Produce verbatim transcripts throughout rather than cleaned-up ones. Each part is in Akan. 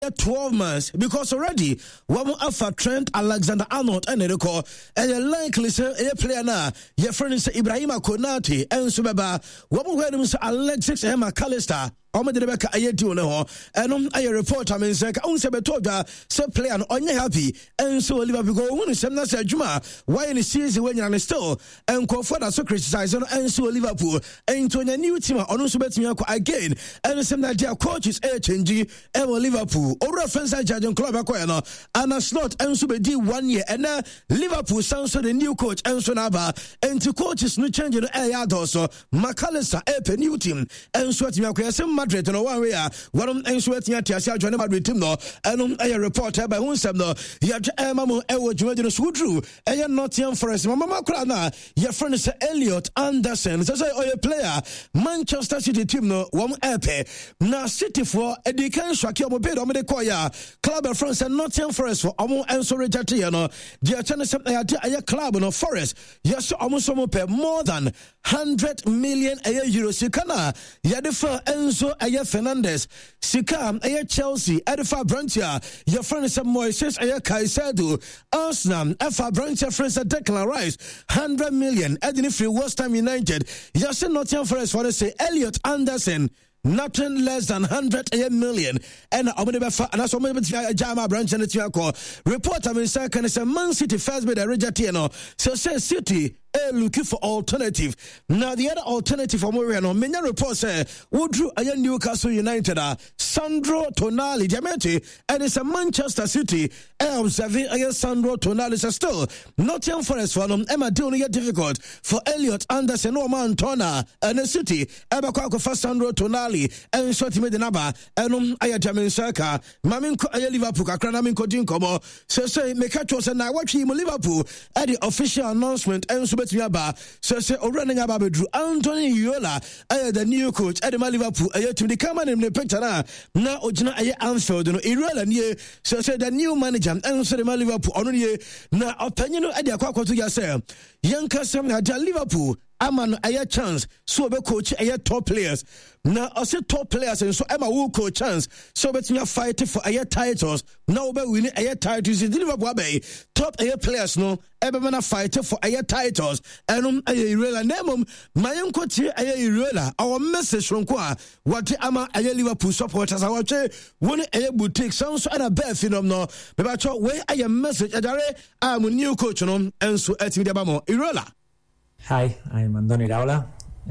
twelve months because already one alpha Trent Alexander-Arnold and Eriko and a likely say a player na your friend is Ibrahima Konate and Subaba what we say Alexis McAllister Omo de beka ayedi one ho eno aye report am say ka unse beto dwa say player no onye happy enso Liverpool go won sem na say adwuma why ni season when you still enko for that so criticize no enso Liverpool into a new team ono so betimi akọ again and sem na their coaches e change e Liverpool or reference judging club akọ no Anna Slot enso be di one year and Liverpool sounds so the new coach enso na ba into coaches no change no e ya do so McAllister e new team enso betimi akọ sem Madrid no one way one enso etia tiasia join Madrid team no eno a reporter by unsem no ya emamu ewo dwumadino so true e Nottingham Forest mama kra na your friend is Elliot Anderson so say oye player Manchester City team no one epe na City for edikan swake omo be do me de koya club of France and Nottingham Forest for omo enso reject you no dia chane sem na ya club no Forest yes omo so mo pay more than one hundred million euros kana ya de for enso Aya Fernandez, Sika, Aya Chelsea, Edifa Brantia, your friend is Moises, Aya Caicedo, Arsenal, Efa Brantia, friends at Declan Rice, one hundred million, Edinburgh Free, West Ham United, Yasin Nottingham Forest, for they say, Elliot Anderson, nothing less than one hundred million. And I'm going to and that's what Jama branch and the report. I mean, second is a Man City first bid a Reggiano. So say City eh, looking for alternative. Now the other alternative for Moriano, many reports say Woodrew a Newcastle United, Sandro Tonali, Diamante, and it's a Manchester City. I'm observing against Sandro Tonali. So still Nottingham Forest for them. Emma doing it difficult for Elliot Anderson, no man Tona, and the City. Emma Kwako for Sandro Tonali. And short me the number and um I jamin circa mamin ko ay Liverpool kakra na min ko din komo so say make a choose na watch him Liverpool at the official announcement and so betimi aba so say already aba bedru Anthony Yola ay the new coach at the Liverpool ay team the camera in the picture na na ogina ay Anfield no Irela nie so say the new manager and so the Liverpool ono nie na opinion no at the akwa to ya say yanka sem na Liverpool Aman aya chance so be coach aya top players now I say top players and so Emma will coach chance so bet me fight for aya titles now be winning aya titles in Liverpool be top aya players no ebe na fight for aya titles and um aya irela name mayen coach aya irela our message from kwa what ama aya Liverpool supporters our che won aya boutique sounds and a bear film no be ba cho we aya message adare am new coach no and so etimi de ba mo irela. Hi, I'm Andoni Iraola.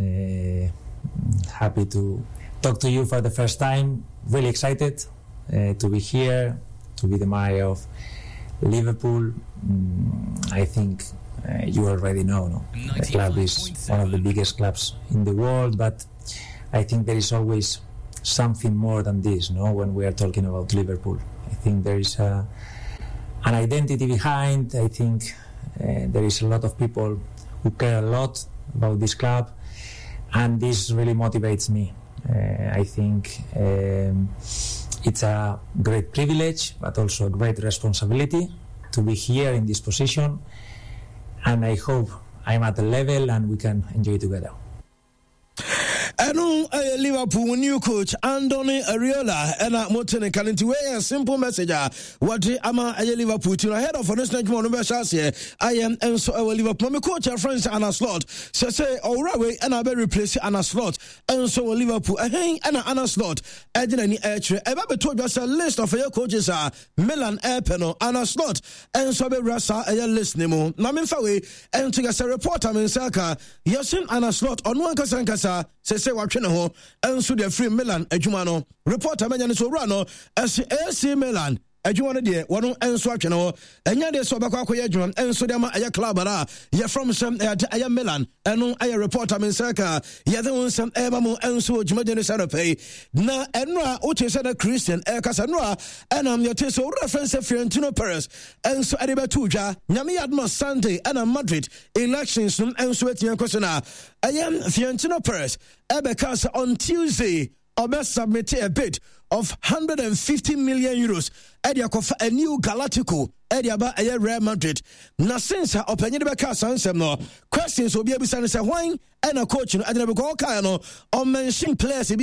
Uh, happy to talk to you for the first time. Really excited uh, to be here, to be the mayor of Liverpool. Mm, I think uh, you already know, no? The club is one of the biggest clubs in the world, but I think there is always something more than this, no? When we are talking about Liverpool. I think there is a, an identity behind. I think uh, there is a lot of people who care a lot about this club, and this really motivates me. Uh, I think um, it's a great privilege, but also a great responsibility to be here in this position, and I hope I'm at the level and we can enjoy together. And uh, Liverpool new coach Andoni Iraola and uh, Motene Kalinti way a simple message what ama uh, Liverpool to ahead of this next one here I am and so our Liverpool my coach friends Anna Slot so say alright and I be replace Anna Slot and so Liverpool eh and Anna Slot I didn't any actually I be told us a list of your coaches are Milan Epeno Anna Slot and so be rasa a list nemo na me fa we and to get a report am in Saka yasin Anna Slot on one kasa kasa say say watching ho and so the free Milan adwuma no reporter manya so wura no as A C Milan adwuma no de wono enso atwe no enya de so bakwa akoye adwuma enso de ma aya club ara ye from some aya Milan eno aya reporter men saka ye de won some eba mo enso adwuma de no sa no pay na eno a o chese na Christian e kasa no a enam ye te so reference Florentino Perez enso ade betu dwa nyame yadma Sunday and Madrid elections no enso etian kwesena ayam Florentino Perez Ebekasa on Tuesday Obe submit a bid of one hundred fifty million euros Edia kofa a new Galactico Edia ba a Real Madrid na since openye Bekasa ansem no questions will be able to say why and a coach no adena be go kai no on mention players bia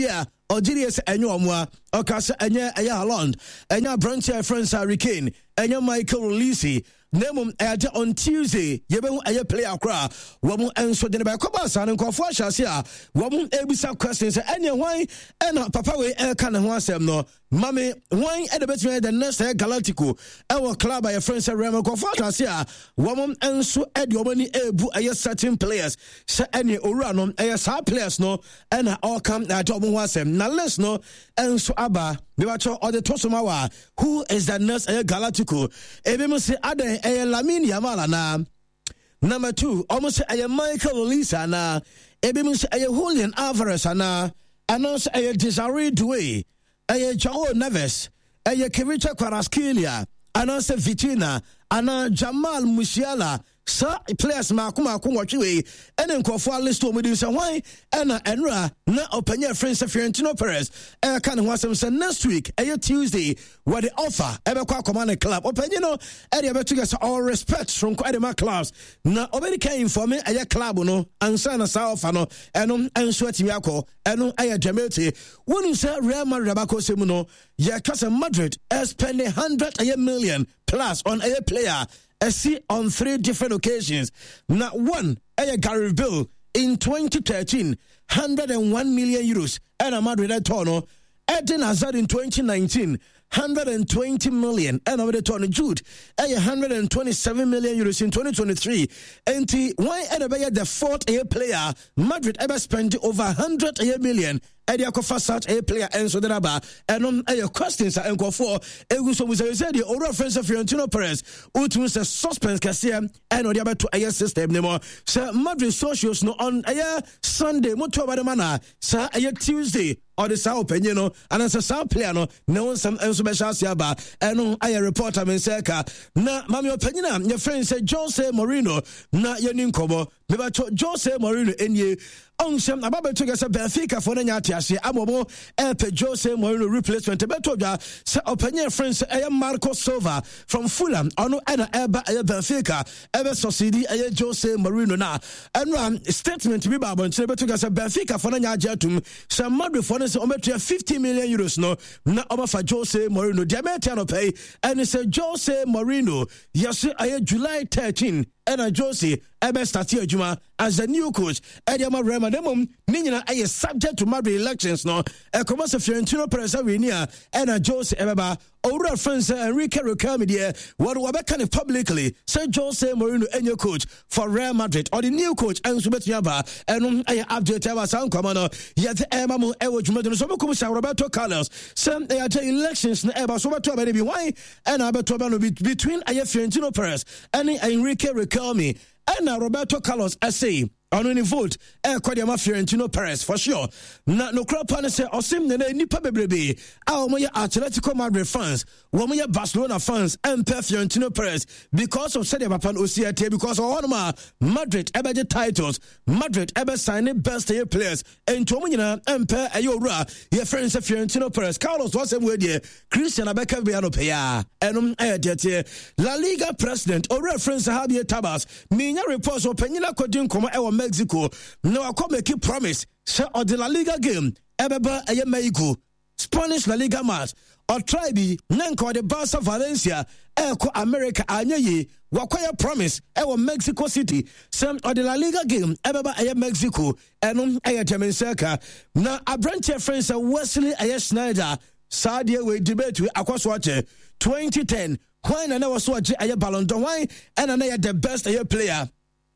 Ojirius Enyomwa, Okasa Enya Eya Holland, Enya Brantia friends Harry Kane, Enya Michael Lisi. Nemum ate on Tuesday yebemu aye play akra wamu enso de ba koba san nkofo ahase a wamu ebisa questions ene hwan ena papa we e ka ne ho asem no mame hwan e de betime the next Galactico e club aye friends Real nkofo ahase a wamu enso e de omani ebu aye certain players se ene owura no aye sa players no ena all come na de omo ho asem na list no enso aba me ba cho o de tosoma wa who is the next aye Galactico ebemu se aden Aya Lamine Yamal na number two almost aya Michael Olise na ebimus aya Julian Alvarez na announce aya Desiree Doué aya Joao Neves aya Kevin Kvaratskhelia announce Vitina ana Jamal Musiala sa players ma kuma ko watwe ene nkofo list o mudi say why ena enra na opanya friends Fiorentino Perez e kan ho asem say next week e Tuesday where the offer e be kwa command club opanya no e dey betu get all respect from Edema clubs na obedi kan inform e club no ansa na sa offer no eno enso atimi akọ eno e Jamaica wonu say Real Madrid abako semu no ye kase Madrid spend one hundred million plus on a player I see on three different occasions. Now, one, a Gary Bill in twenty thirteen, one hundred one million euros, and a Madrid at Tono. Eden Hazard in twenty nineteen, one hundred twenty million, and over the Tono Jude, a one hundred twenty-seven million euros in twenty twenty-three. And why ever the fourth year player, Madrid ever spent over one hundred million. Edia kofa such a player and so deraba and on a questions and go for Eguso was said the oral friends of Fiorentino Perez utu se suspense kasia and odi about to a system nemo sir Madrid socials no on a Sunday moto about the mana sir a Tuesday or the South Penino and as a South player no no some and special siaba and on a reporter men seka na mami opinion your friend said Jose Mourinho na yenin kobo me ba Jose Mourinho enye on some about to get a Benfica for the Nyatiasi Amobo Epe Jose Mourinho replacement Betoja se opinion friends a Marco Silva from Fulham on Anna Eba a Benfica ever succeeded a Jose Mourinho na and um, statement to be babon to get a Benfica for the Nyajatum some Madrid for us on fifty million euros no na over Jose Mourinho Diametiano pay and it's a Jose Mourinho yes a July thirteenth and a Josie Ebe started Juma as the new coach. Ediama Rema Demum, Nina a subject to Madrid elections no. A commercial Fiorentino Perez Avinia and a Josie Ebeba. Ora friends Enrique Recamidia. What Wabekani publicly say Jose Mourinho and your coach for Real Madrid or the new coach and Subetiaba and I update our sound commander. Yet Emamu Ewo Jumadon Sobokusa Roberto Carlos. Some they are elections in Eba Sobato baby why and Aberto between a Fiorentino Perez and Enrique Recami. And Roberto Carlos I say on any vote e kwade ma Fiorentino Perez for sure na no crop pan say osim ne nipa bebrebe a omo ye Atletico Madrid fans omo ye Barcelona fans and Fiorentino Perez because of said papa Osiate because of ma Madrid ebeje titles Madrid ebe sign best year players and to omo nyina empe ayowura ye friends Fiorentino Perez Carlos was same way there Christian Abeka be no paya enum ayedete La Liga president or reference Javier Tebas minya reports opanyina kodin komo e Mexico no I make a promise say or the La Liga game ebeba eye Mexico Spanish La Liga match or try be nanko the Barca Valencia eko America anyaye wakwaya promise ewo Mexico City some or the La Liga game ebeba eye Mexico enum eye German Circa na abranche friends Wesley Aye Schneider Sadia we debate we akwaso twenty ten why na was watch aye Ballon d'Or why and na the best aye player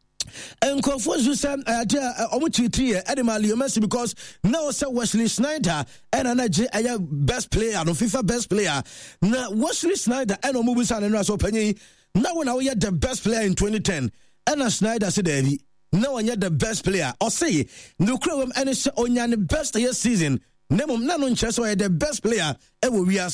and confusion sam uh almost three Edema Leo Messi because now say Wesley Sneijder and anaje aya best player no FIFA best player na Wesley Sneijder and omubu san no so panyi now when we the best player in twenty ten and Sneijder said David now when the best player or say no crowm and say onya the best year season nemum na no nche so the best player e wo wi ase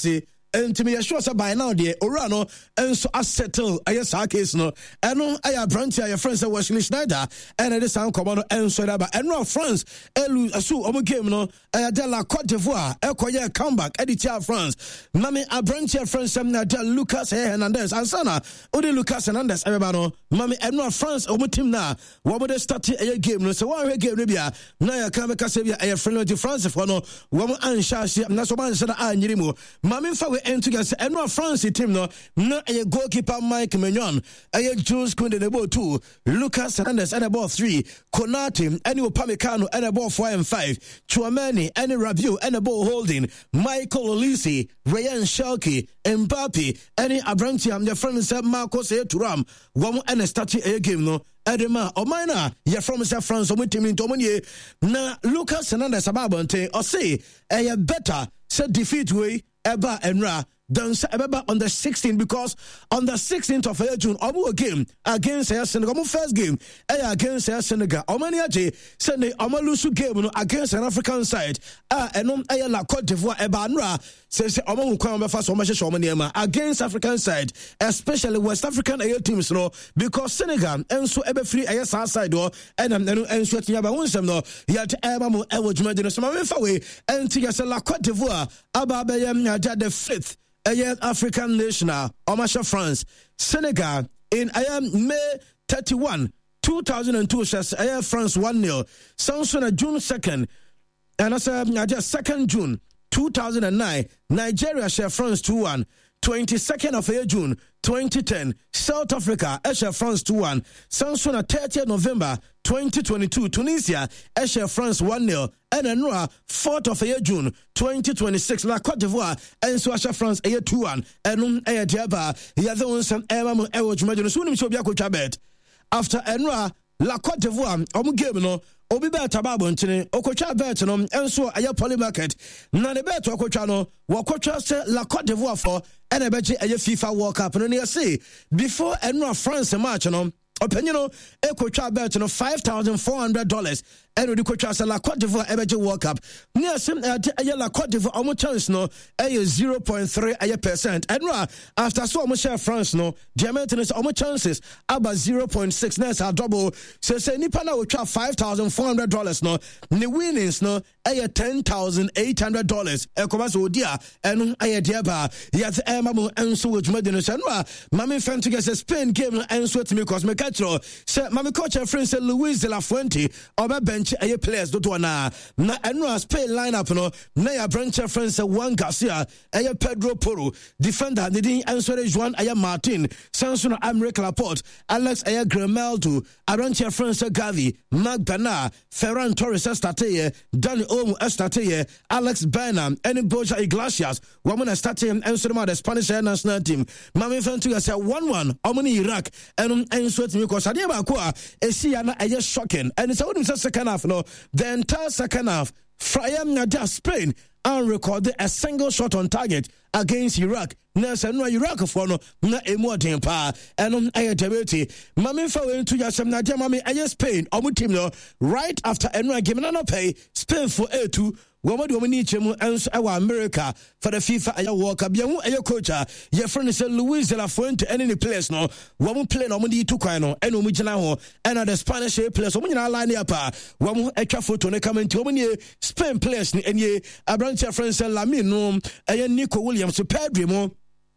and to me assure say by now the Orano and so I settle I yes our case no and no I branch your friends that Wesley Schneider and it is sound command and so that and no France elu asu omo game no I de la Cote d'Ivoire e koye comeback editor France mami a branch your friends some na de Lucas Hernandez and sana odi Lucas Hernandez everybody no mami and no France omo team na wo mo de start a game no so one game no bia na ya ka make say bia e friend with France for no wo mo ansha she na so man say na anyiri mo mami fa we end together and no France team no na a goalkeeper Mike Mignon a Jules Kunde the ball two Lucas Hernandez and the ball three Konate and Upamecano and the ball four and five Chouameni and Rabiot and the ball holding Michael Olise Ryan Shalke Mbappe and Abrantiam the friends said Marcos Thuram one and a start a game no Edema Omina ya from South France omo team into omo na Lucas Hernandez ababonte or say a better said defeat way eba enra than Ababa on the sixteenth because on the sixteenth of June, Omu game against Senegal, Omu first game against Senegal, Omani Aje, Sunday Omalusu game against an African side, ah, and um, la Cote d'Ivoire, Ebanra, says Omu Kwamba for so much Shomaniama against African side, especially West African air teams, no, because Senegal and so ever free A S R side door, and I'm and sweating about one some no, yet Ebamu Ewo Jumadino, some away, and Tigas la Cote d'Ivoire, Ababayam, the fifth. African national, Omasha France, Senegal in I am May thirty-first, two thousand two, says I am France one nil. Samsung June second, and as a second June two thousand nine, Nigeria share France two one. twenty-second of June twenty ten, South Africa share France two one. Samsung thirtieth November twenty twenty-two, Tunisia share France one nil. And then fourth of June twenty twenty-six, La Cote d'Ivoire and so share France two one. And um a diaba the one some Emma Ewo Jumadino so nim so bia ko twabet. After Enra La Cote d'Ivoire omu game no obi bet ababo ntene okotwa bet no enso aye poly market na the bet okotwa no wakotwa se La Cote d'Ivoire for and e beje aye FIFA World Cup no ne say before Enra France match no opinion no ekotwa bet no five thousand four hundred dollars and the coach has a La Cote d'Ivoire Ebeje World Cup. Near some a La Cote d'Ivoire almost chance no a zero point three percent. And after so much share France no, Germany is almost chances about zero point six. Next a double. So say Nipana will try five thousand four hundred dollars no. The winnings no a ten thousand eight hundred dollars. A commerce odia and a diaba. Yet Emma and so which made in the Mammy fan to get a Spain game and sweat me cause me catch. Say Mammy coach and friend said Luis de la Fuente or bench a players do to na na enra Spain lineup no na ya branch friends Juan Garcia a Pedro Porro defender didn't answer Juan Aya Martin Samson Amric Laporte Alex Aya Grimaldo branch friends Gavi Marc Bernard Ferran Torres Estateye Danny Olmo Estateye Alex Bernam and Boja Iglesias woman Estateye and so the Spanish national team mami fan to say one one omoni Iraq and and so me because adiba ko a esi ya na aye shocking and it's only second half no the entire second half Frayam Nadia Spain and recorded a single shot on target against Iraq. Nasa no Iraq for no na emu den pa enom aye debate mami fa we ntu ya sem na dia mami aye Spain omu team no right after enra game na no pay Spain for A two Wama do mani chemu enso ewa America for the FIFA aye World Cup. Biamu aye coach your friend say Luis de la Fuente any place no. Wamu play no mudi tu kwan no eno mu gina ho and the Spanish players omu nyina line up wamu etwa photo ne come nti omu ne Spain players ni enye abranche friend say Lamine no aye Nico Williams Pedro mo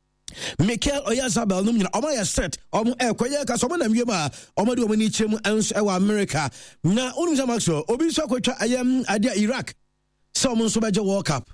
Mikel Oyarzabal no nyina omo ya set omo ekoye ka so mo na miema omo de omo ni chemu enso ewa America na onum za maxo obi so akotwa ayam adia Iraq someone so beje World Cup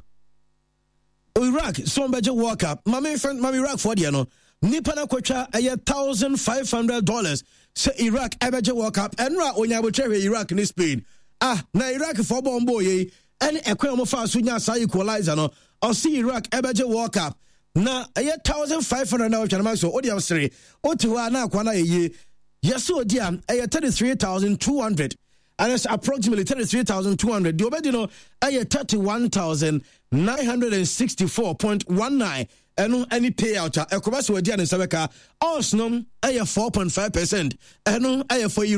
Iraq so beje World Cup mami friend mami Iraq for there no nipa na kwatwa aye one thousand five hundred dollars say Iraq ebeje World Cup enra onya botwe Iraq ni Spain ah na Iraq for bombo ye any ekwe mo fa so nya sai equalizer no o see Iraq ebeje World Cup na aye one thousand five hundred na otwa na so odi amsere oti wa na akwa na ye yeso odi am aye thirty-three thousand two hundred and it's approximately thirty-three thousand two hundred. The obedi no aye thirty-one thousand nine hundred sixty-four point one nine. And any payout a ekobase wadi an sabeka odds no aye four point five percent. And aye for Iraq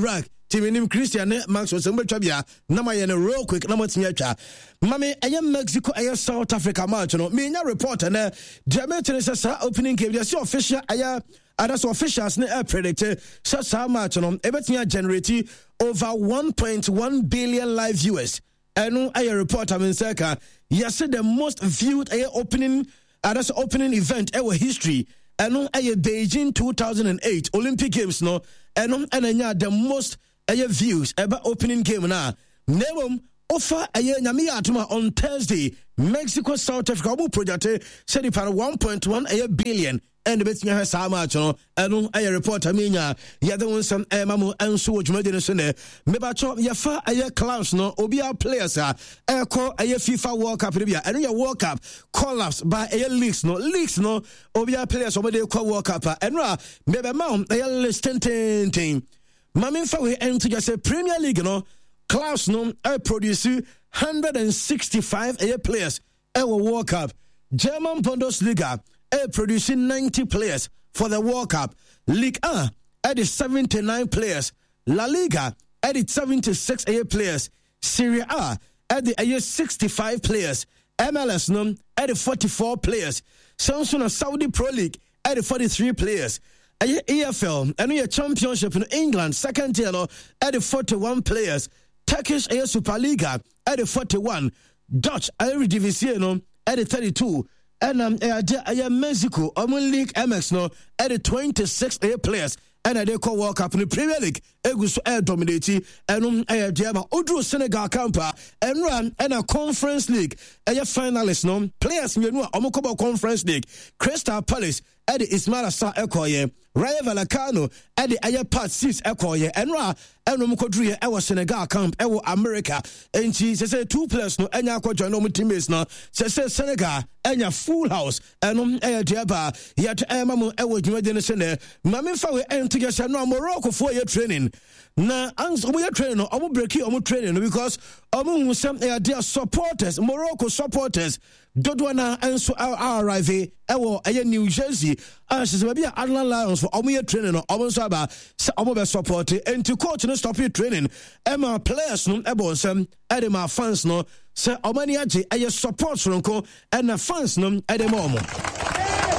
Timinim Christian Max was somebody Trabia, Namayan real quick, Namatmiacha. Mammy, I am Mexico, I am South Africa match. No, me a reporter, ne, Jamaican opening game, there's your official, I and that's officials ne predicted such a match on everything generated over one point one billion live viewers. And I report I'm in Saka. Yes, the most viewed a opening and that's opening event our history. And on a Beijing two thousand eight Olympic Games no and on and the most a views ever opening game now. Never offer a Nyamiatuma on Thursday. Mexico South Africa project said it for one point one billion. And the best me has how much no and I report I mean ya the other one some mamu and so much made in the meba chop ya fa aye class no obia players a e call aye FIFA World Cup bia and your World Cup collapse by aye leagues no leagues no obia players obey call World Cup and ra meba ma aye listing thing mama fa we enter just a Premier League no class no I produce one hundred sixty-five aye players e World Cup German Bundesliga A producing ninety players for the World Cup. Ligue one added seventy-nine players. La Liga added seventy-six A players. Serie A added sixty-five players. M L S no added forty-four players. Samsung Saudi Pro League added forty-three players. E F L and a championship in England second tier no added forty-one players. Turkish A Superliga added forty-one. Dutch Eredivisie no added thirty-two. And um, uh, Mexico, um, League M X no, at the twenty-six A players, and they call World Cup in the Premier League. Egus air dominating, and um, uh, Diaba Odro Senegal camper, and run and a Conference League. A finalist no players, you know, Omokobo Conference League, Crystal Palace, at the Ismail Assar Ekoye, Rayo Vallecano, at the Ayer Part six Ekoye, and Ra, and Omokodri, our Senegal camp, our America, and she says two players no, and Yako join no teammates no, says Senegal, and your full house, and um, Ayer Diaba, yet Amamu, Ewo Jumedin Sene, Mammy Fawe, and together no Morocco for your training. Na answer we are training, I will break you, I will training because among some they are supporters, Morocco supporters, Dodwana and so our arrive, Ewo, a New Jersey, as is maybe Atlanta Lions for Omo training or Omo Saba, Omo support, and to coach and stop your training. Emma players no Ebonsem, Edema fans no, Sir Omaniaji, a support from Co, and the fans no Edemomo.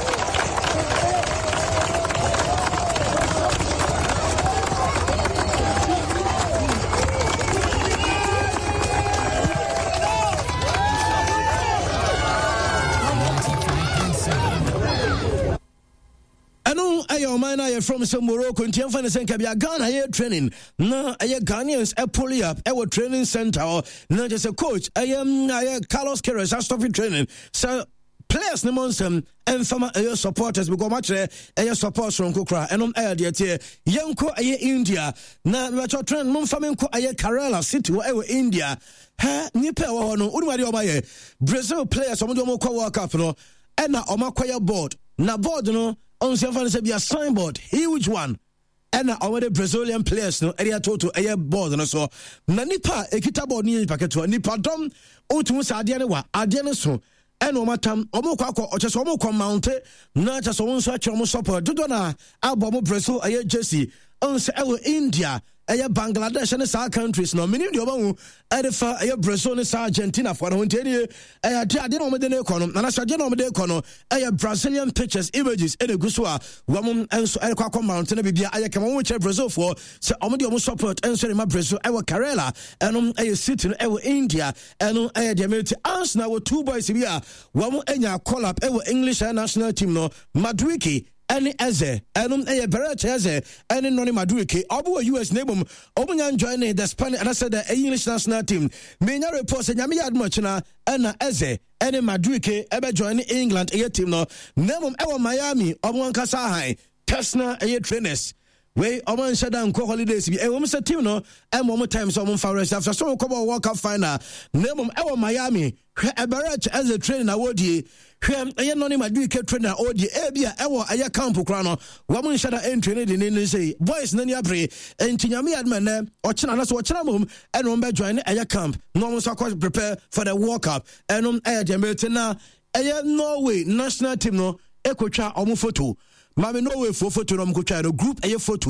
Ayo man I from some Morocco and Tianfan and Kabia Ghana here training. Na aye Ghanaians a pulley up our training center or not just a coach. I am I Carlos Queiroz I stop training. So players no monsem and from aye supporters because much aye supporters from Kukra and on aye dear Yanko aye India. Na we are training mum famen ko aye Kerala city aye India. Ha nipa wa no udumari obaye Brazil players omo do mo kwa World Cup no and na omakwaya board. Na board no on Sanfan said be a signboard, huge one. And our Brazilian players no area total air board no so. Na nipa ekita board ni paketo nipa dom otumu sa ade ne wa ade ne so. And o matam omo kwa kwa oche so omo kwa mounte na cha so wonso ache omo support dodo na abo Brazil aye jersey on se ewo India aye Bangladesh and sa countries no minim de obahu adefa aye Brazil ne sa Argentina for no nteni aye ade ade no me de ne kono na sa ade no me de kono aye Brazilian pictures images e gu so a wam enso aye kwa kwa mountain na bibia aye kama wo che Brazil for se omo de omo support enso ma Brazil aye Kerala enom aye city no aye India enom aye de me ans na wo two boys bia wam enya call up aye English national team no Madueke Any Eze, Anum a Berache Eze, any Noni Madueke, Abu U S Nabum, Omunyan joining the Spanish and I said the English national team. Many reports and Yamiad Mochina, Anna Eze, any Madueke, ever joining England, a team no, Nebum Ewa Miami, Omuan Kasahai, Tesna, a trainers. We Oman Shadan Co holidays be a woman's team no, and one more time so Forest after so couple World Cup final. Nebum Ewa Miami, a Berache as a trainer awardee. Hwem aye no ne Madueke trainer odi e bia ewo aye camp kra no wo mun shada entry ne de ne say boys na ni abre entinyame adman na o chena na so o chena mom e no be join aye camp no mo so prepare for the World Cup enom aye de mete na aye Norway national team no ekotwa omo photo mame Norway fo photo no mkotwa no group aye photo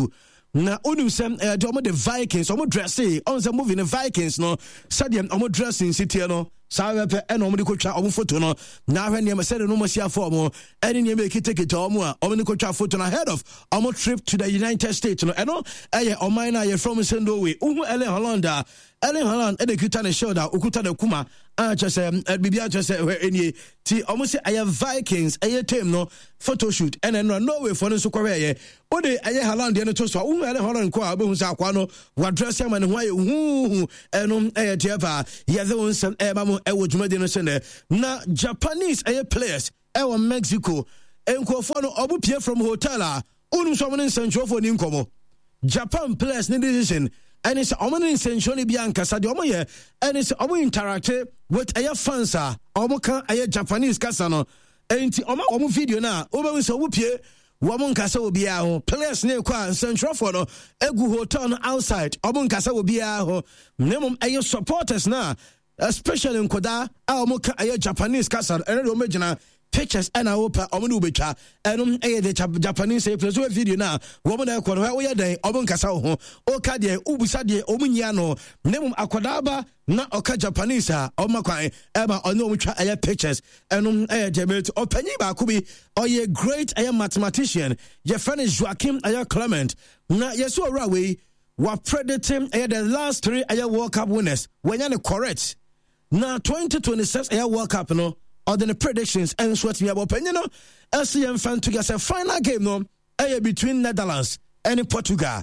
na unim sem eh de omo the Vikings omo dressing on the movie the Vikings no stadium omo dressing city no sawe pe e no omo de kotwa omo photo no na hwe ne say no mo sia for omo eni ne make take it omo a omo ne kotwa photo na ahead of omo trip to the United States no e no eh oman na ye from sendo way uhu Erling Haaland Erling Haaland e de kuta ne shoulder ukuta de kuma a chese bibia chese eni ti omo say aye Vikings aye team no photo shoot and no no way for no so kwere ye o de aye Haaland de no to so uhu Erling Haaland ko a be hu sa akwa no wa dress am ne ho aye hu eno aye tiapa ye the one sem e ba mo e wo dwumade no se ne na Japanese aye players e wo Mexico enkofo no obupie from hotel a unu so mo ne nsentwofo ni nkomo Japan players ne decision and it's omo ne nsentwoni bia nkasa de omo ye and it's omo interact with aye fans a omo kan aye Japanese kasa no enti omo omo video na obo so obupie woman nkasa obi a ho players ne kwa nsentwofo no egu hotel no outside omo nkasa obi a ho nemum aye supporters na especially nkoda a omo kan aye Japanese kasa ene do magina pictures and I hope omo ubetwa enum eye the Japanese say play so video na woman na ekwo no we yeden omo nkasa ho o ka de ubusa de omo nyia no nemum akoda ba na oka Japanese a omo kwan e ba ono omo twa eye pictures enum eye debate opanyi ba ko bi oye great eye mathematician your friend is Joachim eye Clement na yeso ora we wa predicting eye the last three eye World Cup winners when you correct na twenty twenty-six eye World Cup no or the predictions and sweat me about penny no S C M fan to get a final game no eh between Netherlands and Portugal.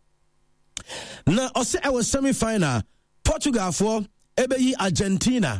Now also our semi-final Portugal for ebe Argentina,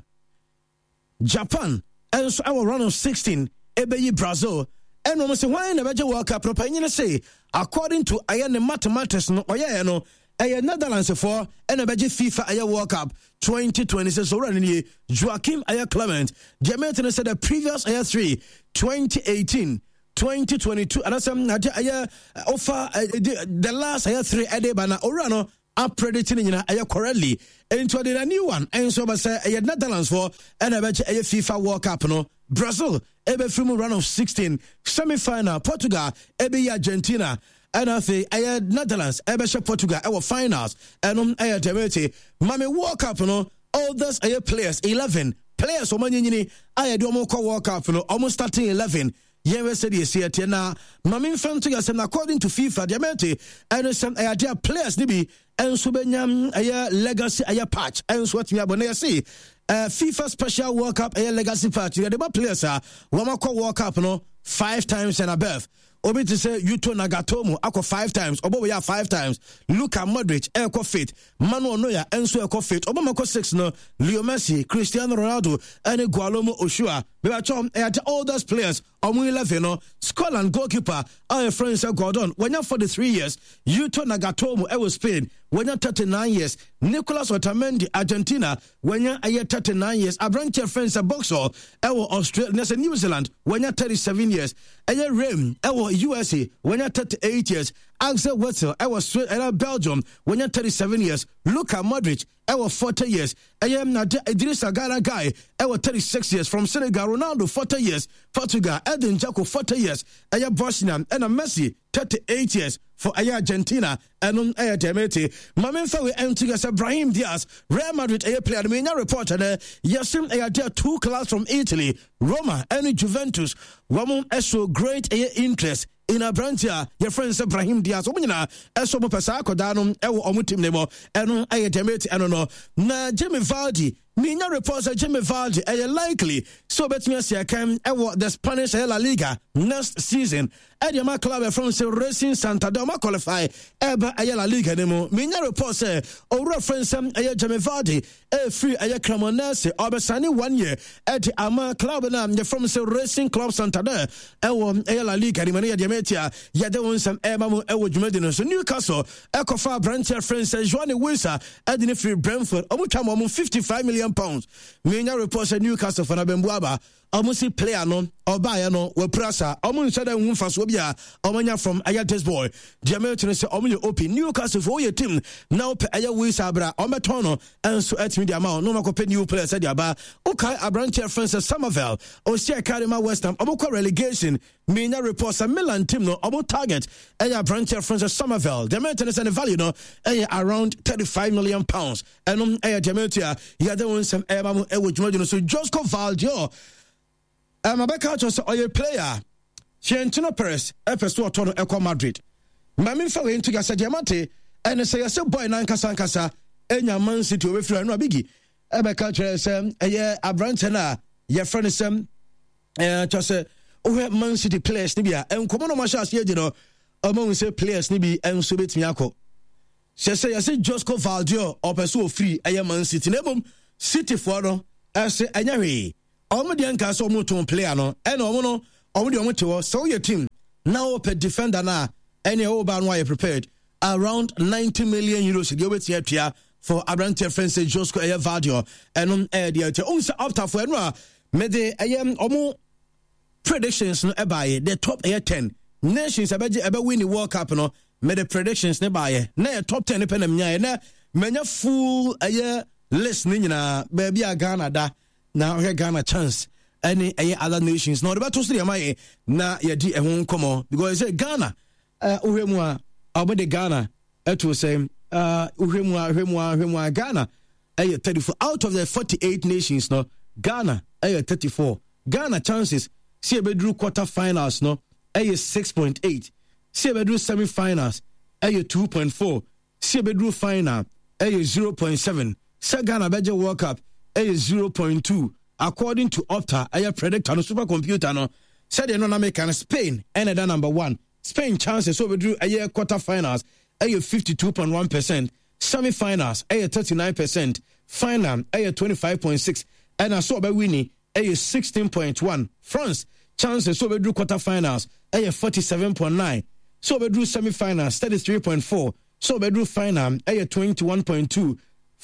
Japan and so our round of sixteen ebe Brazil and we say why never World Cup no penny say according to ayen mathematics no oya no eh Netherlands for and ebe FIFA aye World Cup twenty twenty-six so run here Joachim Ayer Clement Jermaine said the previous ayer three twenty eighteen twenty twenty-two and some ayer offer the last ayer three ade bana orano are predicting in ayer correctly into the new one and so but say ayer Netherlands for and ayer FIFA World Cup no Brazil ebe from round of sixteen semi-final Portugal ebe Argentina and I say ayer Netherlands ebe Portugal our finals and um ayer Demete mame World Cup no all those ayer players eleven players o manyini ayer do mo World Cup no almost starting eleven yewe said yes here na mame fan to yasem according to FIFA Demete and some ayer dear players ni bi enso benyam ayer legacy ayer patch enso what me abone say uh, FIFA special World Cup ayer legacy patch the players are wo World Cup no five times and above Obi to say Yuto Nagatomo akọ five times obo we five times Luka Modric ekọ fit Manuel Neuer enso ekọ fit obo mako six no Leo Messi Cristiano Ronaldo and Gualomo Oshua be ba chom at all those players omo eleven no Scotland goalkeeper our friend say Gordon when you forty-three years Yuto Nagatomo e was Spain when you thirty-nine years Nicolas Otamendi Argentina when you are thirty-nine years Abranche friends boxer e was Australia New Zealand when you thirty-seven years e Rem e was U S A when you're thirty-eight years Axel Witsel I was in Belgium when you're thirty-seven years Luka Modric I was forty years I am not Idrissa Gana guy I was thirty-six years from Senegal Ronaldo forty years Portugal Edin Dzeko forty years I am Bosnia and a Messi thirty-eight years for Argentina and on Ayer Demete Mamen Fawe Antigas Brahim Diaz Real Madrid a player me reporter there Yasim Ayer two class from Italy Roma and Juventus Wamon eso great air interest in a branch your friend Brahim Diaz omina eso mo pesa akodanom e wo omutim ne mo eno Ayer Demete eno no na Jamie Vardy Minya reports that Jamie Vardy are likely so bet me see can e the Spanish La Liga next season and your club from Racing Santander ma qualify eba aye La Liga nemo Minya reports say o reference am aye Jamie Vardy e free aye Cremonese obesani one year at the ama club na from Racing Club Santander e wo aye La Liga ni mania de metia ya de won sam eba mo e wo dwumade no so Newcastle e kofa branch friends Joan Wilson at the free Brentford omo twa mo fifty-five million pounds. Minya reports at Newcastle for Nabembuaba almost player no or buyer no we prasa almost said that for Swabia Omania from Ayates boy the American say Omni open Newcastle for your team now pe Aya Wisabra Ometono and so at media amount no makope new player said Yaba okay Abranche Francis Somerville or Sia Karima West Ham Omoko relegation Mina reports a Milan team no Omo target Aya Abranche Francis Somerville the American is the value no Aya around thirty-five million pounds and um Aya Demetia yeah there was some Eba Ewo so Josco Valdio I'm a back out of a player. She and Tino Perez, Epes to Tono Eco Madrid. Mammy fell into Gasa Diamante, and say, I said, boy, Nankasa Casa, and your man city with you and Biggie. A back out of a year, a brantana, your friend is some, and just say, oh, Man City players, Nibia, and Common Machas, you know, among say players, Nibi, and Subit Miako. She say, I said, Josco Valdio, or pursue free, a Man City Nebum, City for I say, Anyari. Omo de anka so mo ton player no e na omo no omo de omo te wo so your team now per defender na any over no are prepared around ninety million euros dey wait here for Abrante French Josco Eye Vadio and eh dey on after for no me dey ayem omo predictions no e buy the top air ten nations abeje ebe win the World Cup no me the predictions ne buy na top ten pe na mnya na menya full aye list ni nyina ba bia Ghana da now we Ghana chance any other nations no the battle still am na ye di ehun komo because say Ghana uh uhemu a obede Ghana it was say uh uhemu a uhemu a uhemu a Ghana eh thirty-four out of the forty-eight nations no Ghana eh thirty-four Ghana chances see bedru quarter finals no eh six point eight see bedru semi finals eh two point four see bedru final eh zero point seven say Ghana beje World Cup is zero point two according to Opta a predictor no supercomputer no said the non-American Spain and that number one Spain chances over drew a year quarter finals a fifty-two point one percent semi-finals a thirty-nine percent final a twenty-five point six and I saw by winning a sixteen point one France chances over drew quarter finals a forty-seven point nine so over drew semi-finals thirty-three point four so over drew final a twenty-one point two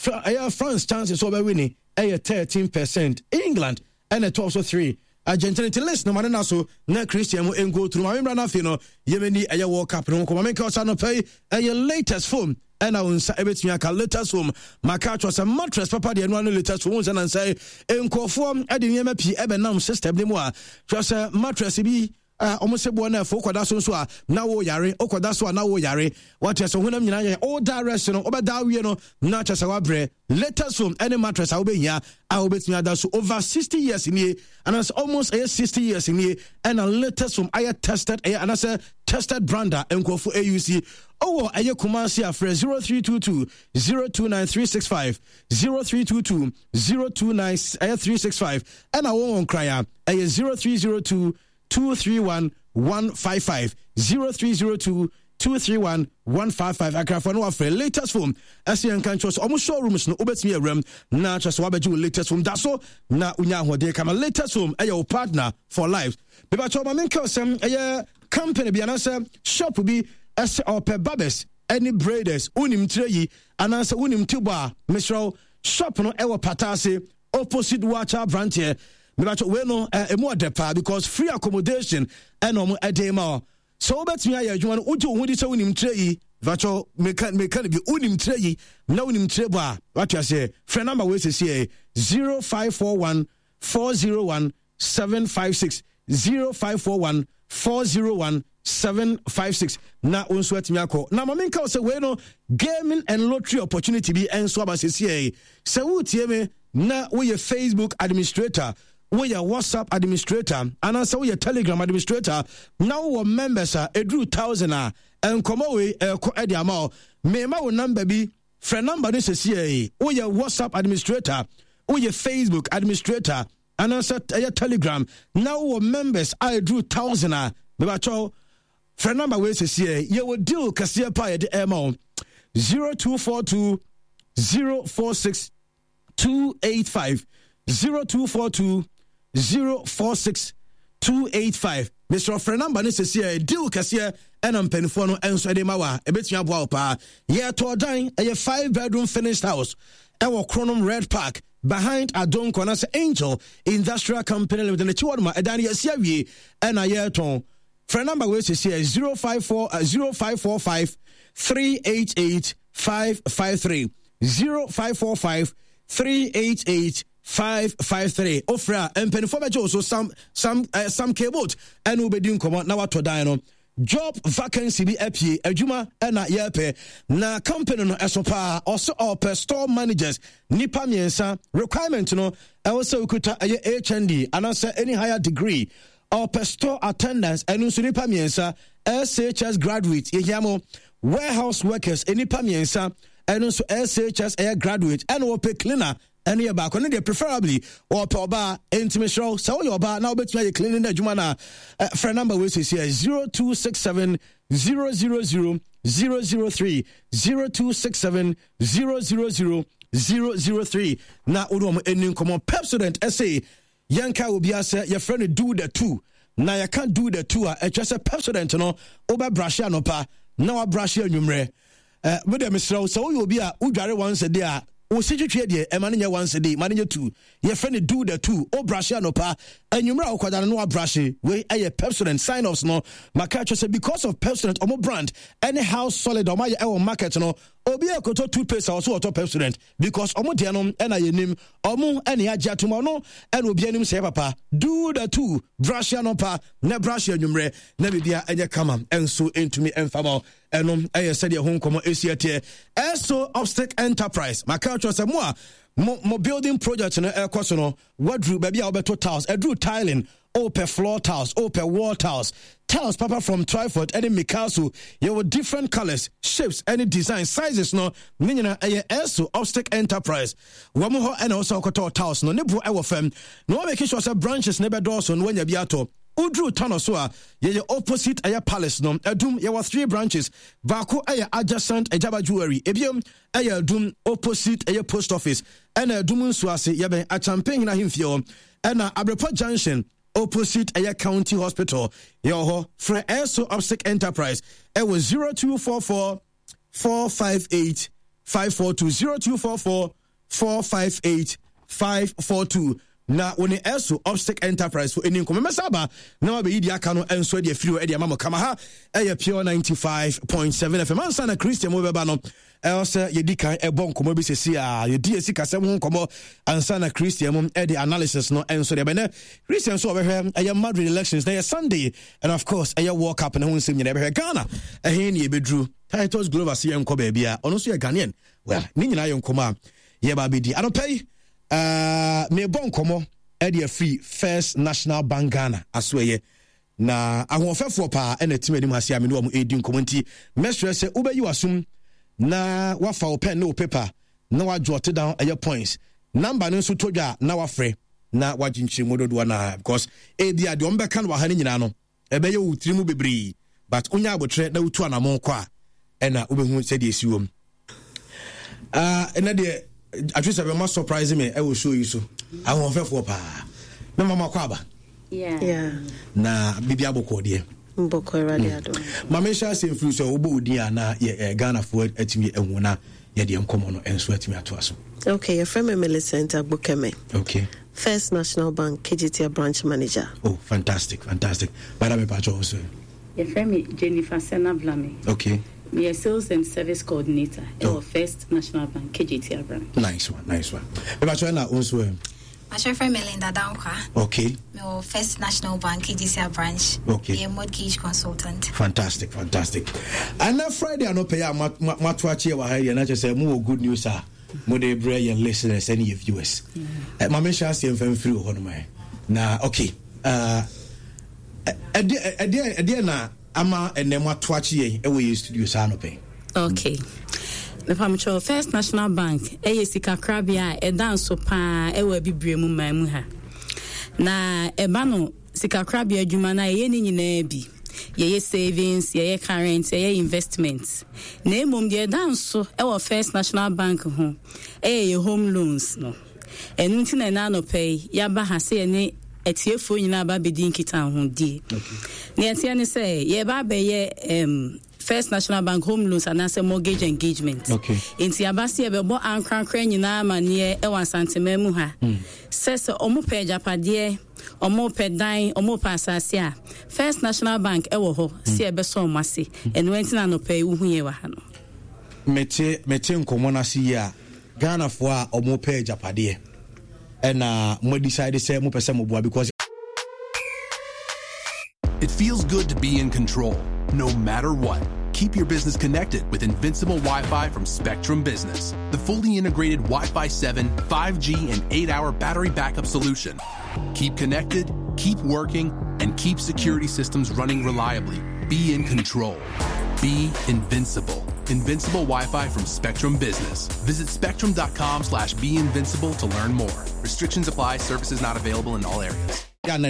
France chances over winning a thirteen percent England and a also three Argentina list no man na so na Christian mo go through my remember na fe no yemeni a World Cup no ko make us no pay a latest phone and I will say everything I can latest phone my couch was a mattress papa the no latest phone and say enkofo e de nyema pi e be nam system ni mo a just a mattress bi Uh, almost a bona for Kodaso so now yare, Okodaso now yare. What is a winner? All direct, no, over Dawi, no, not as our bread. Let us from any mattress. I'll be here. I'll bet me that so over sixty years in here, and it's almost a sixty years in here, and a latest from I tested, and I said tested brander and go for A U C. Oh, I Kumasi afre zero three two two zero two nine three six five zero three two two zero two nine three six five, and I won't cry out a zero three zero two. two three one one five five zero three zero two two three one one five five akrafo no afre latest phone asian kan chos almost showrooms no obetimi awram na chos wabeju latest phone da so na unya hode kama latest phone aye your partner for life be ba choma menka sem aye company bi anasa shop bi as or per barbers any braiders unim treyi anasa unim tiba misro shop no ewo patase opposite wacha branch here we no a more depa because free accommodation and no a day more. So bet me I you want to who this unim trey vacho mekan mekan be unim trey na unim treba what you say friend number we say zero five four one four zero one seven five six zero five four one four zero one seven five six na unso atimi akọ na mamenka say we no gaming and lottery opportunity be enso abasese say wo tie me na we Facebook administrator we your WhatsApp administrator and also we your Telegram administrator now our members are a drew thousand and come away a co ediamo me ma wo number be friend number this is here we your WhatsApp administrator we your Facebook administrator and also your Telegram now our members are drew thousand and me ba cho friend number we is here you will deal kasia pa the amount zero two four two zero four six two eight five zero two four two zero four six two eight five. Mister Friend number is here. Deal Cassia and I'm Penfono and Swedemawa. A bit Yabwa. Yeah, to a dine a five bedroom finished house. Our Chronom Red Park. behind Adon Konasa Angel Industrial Company Limited. The Chiwadma Edani Siawi and Ayaton. Friend number was here zero five four zero five four five three eight eight five five three zero five four five three eight eight five five three. Ofra and Penfoba also some some uh, some cable and Ubedin Command now to dino. Job vacancy be epi adwuma na yepe na company no esopa also op store managers nipa miensa requirement no also ukuta H N D and also any higher degree op store attendants and also nipa miensa S H S graduate yehiamo warehouse workers nipa miensa and also S H S air graduate and op cleaner and your back on it preferably or per bar intimation so your bar now bet you cleaning the jumana friend number which is here zero two six seven zero zero zero zero zero three zero two six seven zero zero zero zero zero three na udom enin komo Pepsodent essay yanka obi ase your friend do the two na you can't do the two a just a Pepsodent no oba brush no pa na brush anwumre eh with them so so you be a udware once a day o si twetwe de e mane nya once a day mane nya two your friend do the two o brush no pa anwumra okwada no brush we aye Pepsodent sign offs no maka say because of Pepsodent omo brand any house solid omo ye e market no obi ekoto toothpaste also to Pepsodent because omo de no e na yenim omo ene agya tuma no e no obi anim say papa do the two brush no pa na brush anwumre na bibia enye kama enso entumi enfama enom eye said your home komo esiate eso obstacle enterprise maka say mo mo, mo building project no e koso no wadru baby a obeto tiles edru tiling open floor tiles open wall tiles tiles papa from Twyford any Mikasu you with different colors shapes any design sizes no ninyina eye eso obstacle enterprise wamo ho and also koto tiles no ne bu e wo fam no make sure say branches ne be do so no nya biato Udru Tanosoa, ye opposite Aya Palace no, Edum, ye were three branches, Baku Aya adjacent Ejaba Jewelry, Ebium, Aya Dum opposite Aya Post Office, and a Dumun Swasi, Yabe, a champagne na himfio, and a Abreport Junction, opposite Aya County Hospital, Yoho, Fre Eso Obstacle Enterprise, it was zero two four four four five eight five four two zero two four four four five eight five four two. Na woni eso obstacle enterprise for enin komema saba na wa be yidi aka no enso de firi e de mama kama ha e pure ninety-five point seven F M ansa na Christian mo beba no e se yedi kan e bon komo bi sesi a yedi esi kasem ho komo ansa na Christian mo e de analysis no enso de be na Christian so obehwe e Madrid elections na Sunday and of course e World Cup na ho nsem nyina be Ghana e he ne bedru titles global se enko ba bia ono so ye Ghanaian well ni nyina ye nkoma ye ba bedi anopay Uh, me bon komo e free First National Bank Ghana asweye na ahofefo pa e na timedi mu hase amene wo mu edi nkomo nti mestre se ubeyi wasum na wafa o pen no paper na wa jot down aye points number no so todwa na wafre na wajinchi mododo na because e dia de ombeka no wahane nyina no e be ye wutiri mu bebre but onya abotre na wutu anamon kwa e na ubehu se de esiwom ah e na de I just have a must surprise me. I will show you so. I won't fail for pa. No mama kwaba. Yeah. Yeah. Na bibi aboko de. Mboko radio. Mama sha se influence obo dia na ye Ghana for atimi ehuna ye de enkomo no enso atimi ato aso. Okay, your friend Millicent Agbokeme. Okay. First National Bank K G T branch manager. Oh, fantastic, fantastic. Bada me pacho also. Your friend Jennifer Sena Blame. Okay. We are sales and service coordinator at oh. First National Bank K G T branch. Nice one, nice one. Me pacho na also. My friend Melinda Dankwa. Okay. My First National Bank K G T branch. Okay. Be a mortgage consultant. Fantastic, fantastic. And na Friday I no pay ya matwachi wa haya na just say mo good news ah. Mo dey bring your listeners and your viewers. Eh mama sha se mfam free ho no mai. Na okay. Uh ade ade ade na ama enema twachi yen e we studio sa no pay. Okay. The Pamcho First National Bank eye sika krabia e danso pa e wa bibremu mamu ha. Na e ba no sika krabia adwuma na ye ni nyina bi. Ye savings, ye current, ye investments. Na emom de danso e wa First National Bank ho. E home loans no. Enu nti na na no pay ya ba ha se ne etiefo nyina ba bedin kita ho di. Okay. Ne atia ne say ye ba be ye em First National Bank home loans and as a mortgage engagement. Okay. Inti abasi ebe ankran kran nyina ma ne e wan santime mu ha. Says omo pe japade, omo pe dan, omo pa asase a. First National Bank e wo ho, si ebe so omase. Eno entina no pe hu ye wa ha no. Mete mete nkomo na si ya. Ghana fo a omo pe japade. And uh mo decide say mo pese mo bua because it feels good to be in control, no matter what. Keep your business connected with Invincible Wi-Fi from Spectrum Business, the fully integrated Wi-Fi seven, five G, and eight hour battery backup solution. Keep connected, keep working, and keep security systems running reliably. Be in control. Be invincible. Invincible Wi-Fi from Spectrum Business. Visit spectrum.com slash be invincible to learn more. Restrictions apply. Services not available in all areas.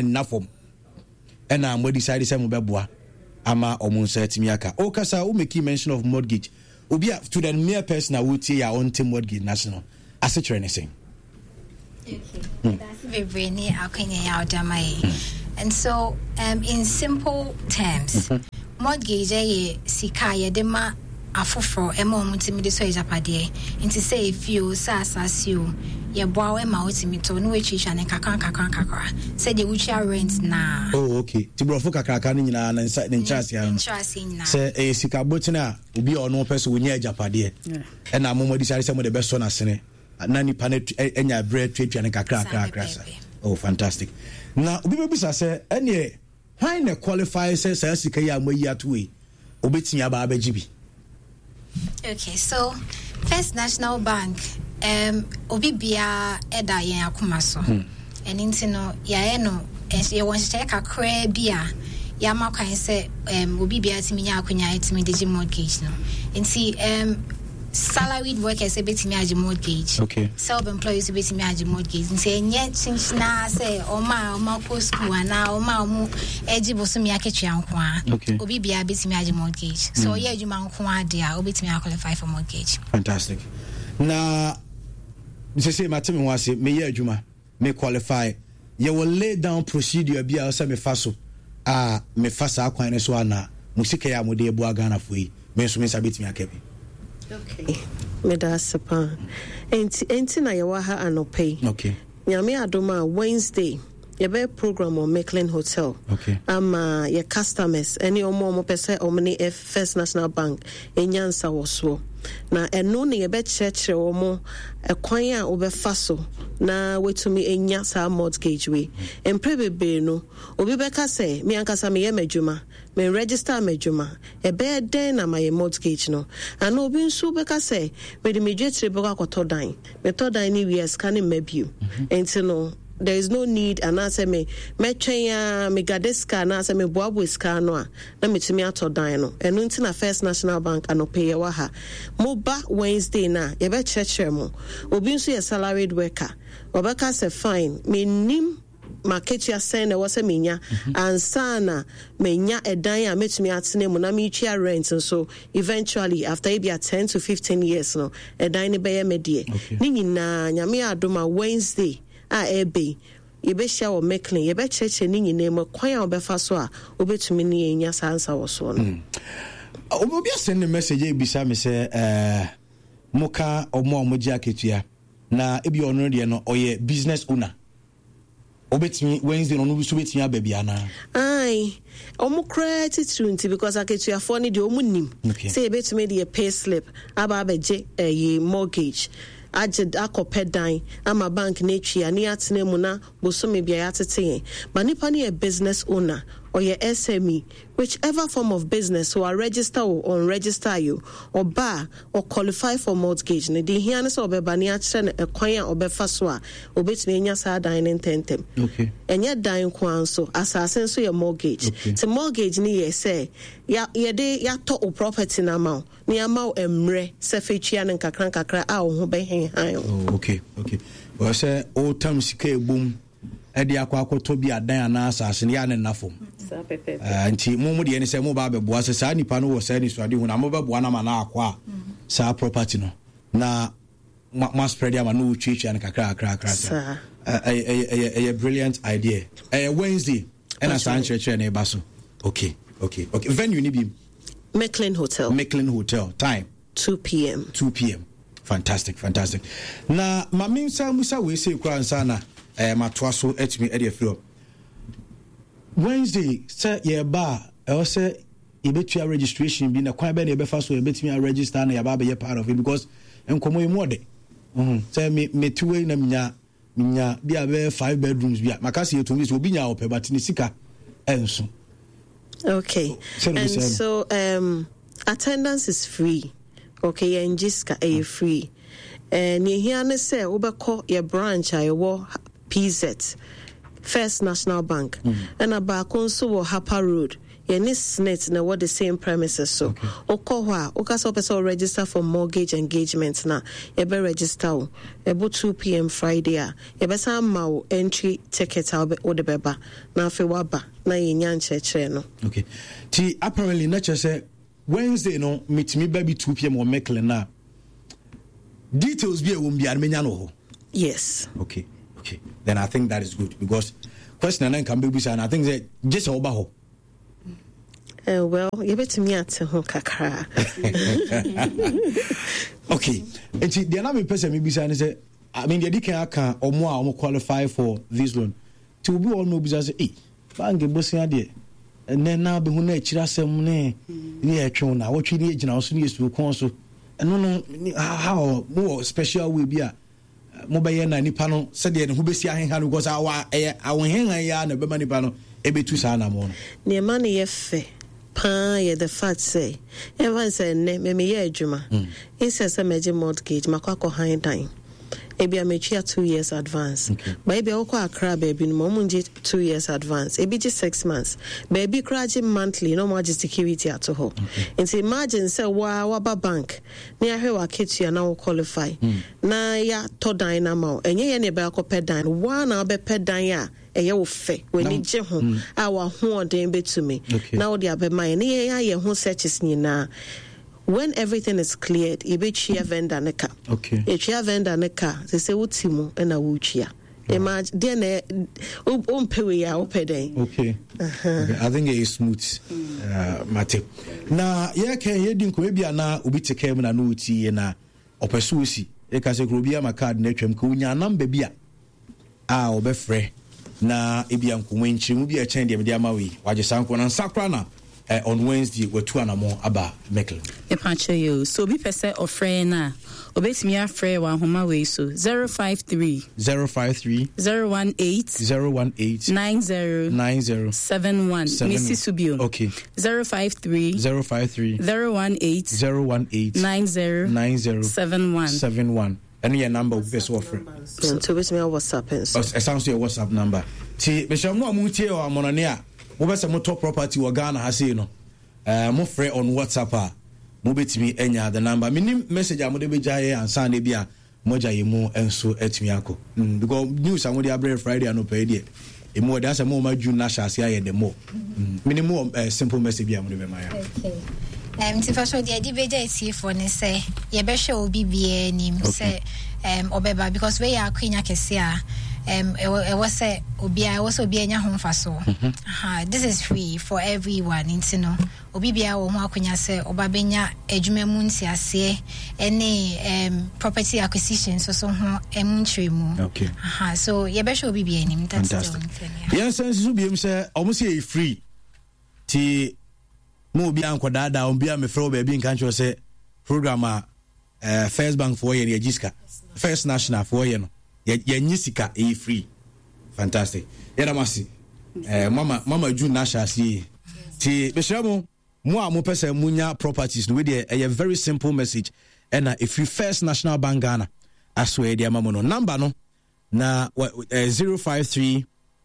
And I'm decided to say ama omunsa timiaka. Okasa we make mention of mortgage. Obi to the mere person who tie your own team mortgage national. As a training saying. Okay. That's very near and so um in simple terms, mm-hmm. mortgage eh sika ye de ma afoforo e ma omutimi de so ejapade. Nti say if you sa asasio ye boa we ma otimi to no we twisha ne kakran kakran kakra say the ucha rent na. Oh okay. Ti brofo kakra ni nyina na nsa ne nchase ya. Nchase nyina. Say e sika botina obi ono person wonya ejapade. E na momo di sare say mo de beso na sene. Na ni pane enya bread twetwa ne kakra kakra. Oh fantastic. Now obi be bisa say ene why na qualify say say sika ya mo yi atoe. Obetimi aba abajibi. Okay, so First National Bank um obi bia eda yen akoma so and nti no ya no e won check akra bia ya makan say um obi bia timi nya akonya etimi de mortgage no nti um salaried workers a bit me mortgage. Okay. Self-employed a bit me mortgage. And say yet since na say o ma o ma ko school na o ma mu eji boso me aketua nko a. Okay. Obi bia bit me mortgage. So ye adwuma nko a dia obi bit me qualify for mortgage. Fantastic. Na say say matemi wa say me ye adwuma me qualify. You will lay down procedure bia o say me fa so. Ah me fa sa akwan ne so ana musika ya mode ebu Ghana fo yi. Me so me sabit me akabi. Okay. Medasapa. Enti enti na yawaha anope. Okay. Nyame adoma Wednesday. Yebe program on Mecklin Hotel. Okay. Ama your customers any omo omo pese omni First National Bank enyansa woso. Na eno ne yebe church omo ekwan a obefa so na wetumi enya sa mortgage we. Empre bebe no obi beka say me ankasa me ye madwuma. Me register madwuma. Ebe den na my mortgage no. Ana obi nso beka say me de medwetre beka akoto dan. Me to dan ni we scan mabio. Enti no there is no need and answer me metwenya me gadeska na answer me boabo ska no a na metumi atodan no eno nti na First National Bank anope wa ha moba Wednesday na ye be chechere mo obi nso ye salaried worker obeka say fine me nim market ya say na wose menya ansana menya edan a metumi atene mo na me twa rent so eventually after maybe ten to fifteen years no edan ne be ye medie ni nyina nyame adoma Wednesday a ebe yebe share o Mecklin yebe cheche ni nyine mo kwan a obefa so a obetumi ni enya sansa wo so no obi send message e bisa me say eh moka omo omoji aketua na ebi ono de no oye business owner obetumi Wednesday no no so betumi ababia na ai omo credit trunti because aketua for ni de omo nim say ebetumi de pay slip aba abeje eh mortgage ajed akopedan ama bank na etwia ni atene mu na bosome bia yatete but nipa ni a business owner or your S M E whichever form of business who are register or unregister you or bar or qualify for mortgage ne di hia ne so obeba ni akere ne ekwan a obefa so a obetumi enya sa dan ne tentem okay enya dan kwan so asase so your mortgage okay. So mortgage ni ye say ya ye de ya to o property na ma ni ama emre se fetwia ne kakran kakra a wo ho be hen han oh okay okay well say o tam sika ebum edi akwa akoto bi adan ana asase ne ya ne nafom sa pepe anti mo mo de ne se mo ba be boa se sa nipa no wo sa ni so ade hu na mo be boa na ma na akwa sa property no na ma spread ya ma no twetwa ne kakra kakra kakra a a brilliant idea eh Wednesday and as an church ne ba so okay okay okay venue ni bi Mecklin Hotel. Mecklin Hotel. Time? two p.m. two p.m. Fantastic, fantastic. Na mami nsa musa we say kwa nsa na eh matoa so etimi e dey free. Wednesday say ye ba e say e betua registration bi na kwan be na e be fa so e betimi a register na ya ba be part of it because enkomo e mo de. Mhm. Say me me tuwe na minya minya bi a be five bedrooms bi a makase ye to mi so obi nya ope but ni sika enso. Okay. So, and so um attendance is free. Okay, and Jiska a free. And you hear me say Ubako your branch I wo P Z First National Bank. Mm-hmm. And about Conso Hapa Road. Any snets na what the same premises so. Okohwa, Okaso person register for mortgage engagement na. Ebe register about two p.m. Friday. Ebe sa mau entry ticket au o de beba. Na fe waba na yenyan cheche no. Okay. Ti apparently nature say Wednesday no meet me baby two p.m. or Mecklin na. Details be a won't be admenya no. Yes. Okay. Okay. Then I think that is good because question and can be and I think that just over ho. Uh, well, you better me at home, kakra. Okay. And see, the another person maybe say, I mean, the can can or more or more qualify for this loan. To be all no business, eh? Bank bossing idea. And then now be who ne chira sem ne ne atwe na what we need na so needs to console. And no no how more special will be a mobile na nipa no said the who be see ahenha because our our henha ya na be manipa no e be tu sa na mo no. Ne man ye fe. Pa ye the fact say everyone say ne me me ye adwuma it says a major mortgage makwa high time ebi ametua two years advance okay. Baby okwa akra baby no munje two years advance ebi just six months baby kraje monthly no more security at all and imagine say wa wa bank na ahwe wa ketua na qualify mm. na ya to dan na ma enye ye ne be akopɛ dan wa na be pɛ dan ya eye wo fe we ni je ho a wa ho den betumi na wo de abema ne ye ye ho searches nyina. When everything is cleared, you be chia vendor neka. Okay. You chia vendor neka. They say utimu ena wuchia. Imagine then um umpewe ya upede. Okay. Okay. I think it is smooth. Uh, Mate. Na ye can ye din ko ebi ana obi teke na no uti na opesuosi. E ka se kro bia ma card na twam ko nya number bia a obefre na ebi anko wenchi mu bia chen dem dia ma we. Waje sanko na nsakra na Uh, on Wednesday, we're two and more about Mecklin. You so be percent of friend na obey me a friend one homa way so zero five three zero five three zero one eight zero one eight nine zero nine zero seven one Missy Subio. Okay. Zero five three zero five three zero one eight zero one eight nine zero nine zero seven one seven one. And your number will be so offering. So which me WhatsApp is. It sounds like a WhatsApp number. See, but I'm not moving here or Monania. Mo some top property wa Ghana ha say no eh mo frɛ on WhatsApp a mo betimi enya the number minim message a mo de be jaye ansa na bia mo jaye mu enso etimi akɔ because news a mo de abre Friday no pay dey e mo da say mo ma June na hyase aye de mo minimum uh, simple message bia mo de be ma ya. Okay. Um ti fa so de di be jay see for ne say ye be hwe obi bia nim say um obeba because we ya akwenya kese a um it was say obia it was obia nya ho fa so ha this is free for everyone you know obi bia wo ho akonya say oba benya adwuma mu ntiase any um property acquisition so so ho em ntremu okay ha so ye be show obi bia nim that's the only thing yes sense so biem say omo say free ti mo bia ankoda da obi a me fro ba bi nkan cho say program a uh, First Bank for ye register First National for ye no ye nyisika e free fantastic yera masi eh mama mama June na shasi ti be shamo mo a mo pese munya properties no we dey a very simple message and uh, if you First National Bank Ghana aso e dey mama no number no na uh, zero five three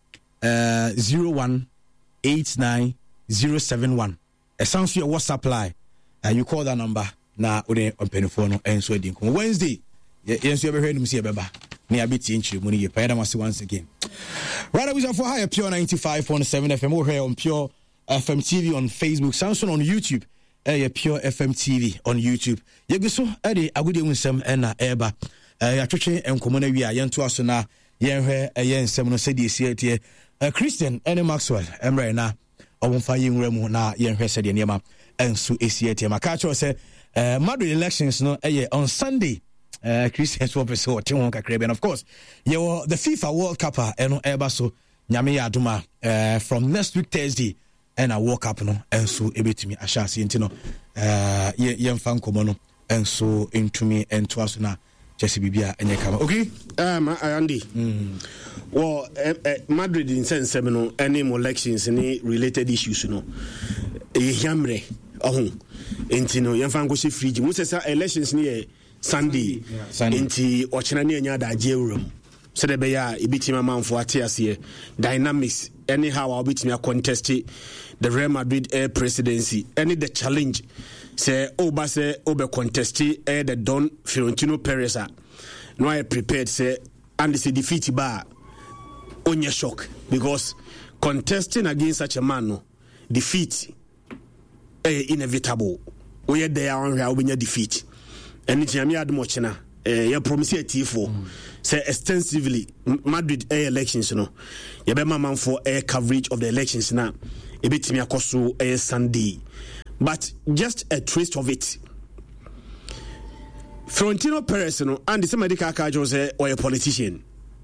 uh zero one eight nine zero seven one e sounds your WhatsApp line and uh, you call that number na ode on penifo no enso edin ko Wednesday yenso be hwenu msi e beba ni abiti nchiri mu ni ye paida masi once again right away for higher Pure ninety-five point seven F M we're here on Pure F M T V on Facebook Samsung on YouTube eh Pure F M T V on YouTube ye guso e de agudi unsem e na eba eh atwetwe enkomo na wi a yento aso na ye hwe eh nsem no sedi esi etie Christian ene Maxwell emre na ɔmfa yɛnwura mu na yɛnhwɛ sɛ deɛ nneɛma ɛnso ɛsi ɛtiɛ ma ka kyerɛ sɛ uh, Madrid elections no ɛyɛ on Sunday. Uh, Christians wɔ pɛ sɛ wɔte ho kakra bi, and of course yɛwɔ the FIFA World Cup a ɛno ɛba so nyame yɛ adom a from next week Thursday ɛna World Cup no ɛnso ɛbɛtumi ahyɛ aseɛ nti no uh, yɛmfa nkɔmmɔ no ɛnso ntumi ɛntoa so na kyɛsɛ biribi a ɛnyɛ kama. Okay, um, Andy mm. well uh, uh, Madrid in sense no any elections any related issues no yɛhiammerɛ ɔho nti no yɛmfa nkɔhyɛ fridge mu sɛ sɛ elections no yɛ Sunday nti ɔkyena ne anya adagye awura mu sɛ de bɛyɛ a ɛbɛtumi amanfo ate aseɛ dynamics anyhow a wobɛtumi contest the Real Madrid air presidency any the challenge say oba sɛ obe contest air the Don Florentino Perez a no I prepared say and say defeat ba onye shock because contesting against such a man no defeat eh inevitable we there on how we defeat and it's yami admochina eh ya promise T four say extensively Madrid air elections no ya be man for air coverage of the elections now e betimi akoso air Sunday, but just a trace of it. Florentino Perez no and the somebody kaka Jose or a politician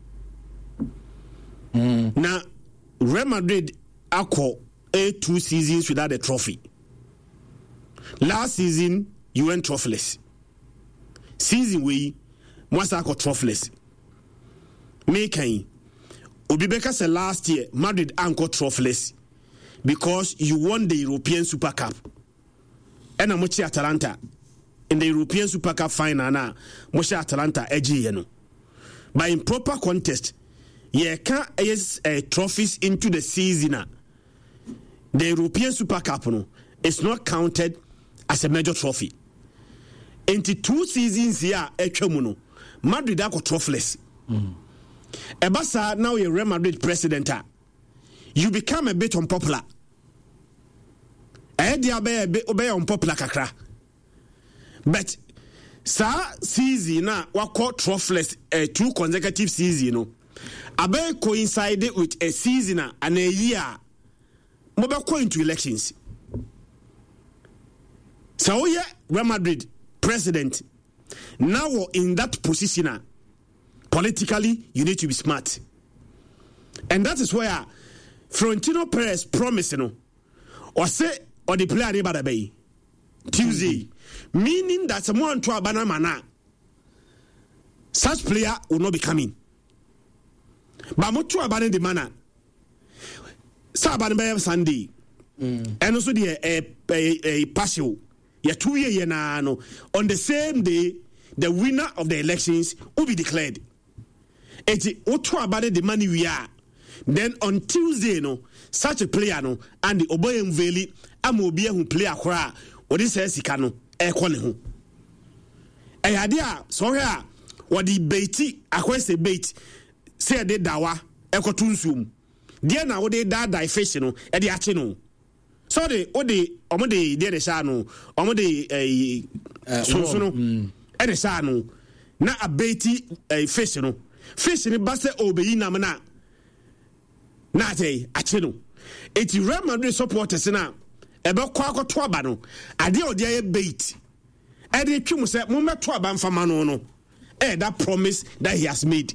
mm. Now Real Madrid akọ a two seasons without a trophy. Last season you went trophyless. Season we once I got trophyless. Making Obibeka said last year Madrid anchor trophyless because you won the European Super Cup. And I'm Atalanta in the European Super Cup final na Moshe Atalanta edgy you know. By improper contest, you can't uh, trophies into the season. The European Super Cup no is not counted as a major trophy. Into two seasons here, Echemuno, Madrid are trophyless. Mm. Ebasa now you're Real Madrid president. You become a bit unpopular. I dia be be obey unpopular kakra. But sa season na wako trophyless uh, two consecutive season no. Abe coincided with a season and a year. Mobe go into elections. So yeah, Real Madrid president now in that position. Politically, you need to be smart. And that is where Florentino Perez promised, you know, or say, or the player about the bay Tuesday, meaning that someone to a banana, such player will not be coming. But more to abandon the manner. Saban Sunday, mm. and also the a a, a partial, yeah, two year no on the same day, the winner of the elections will be declared. Eti otu abade the money we are. Then on Tuesday no such a player no and the Oboyem Valley amobi who play akora or this says sika no e ko ne ho. E ade a so here what the baiti akwese bait say de dawa e ko tunsum. Dia na wo de da die fish no e de ache no. So de o de omo de de sha no omo de eh so so no e de sha no na a baiti eh, fish no. Fish ni base obeyi na na na tay ache no eti Real Madrid supporters na ebe kwa akoto aba no ade odi aye bait e de twum se mo meto aba mfama no no eh that promise that he has made.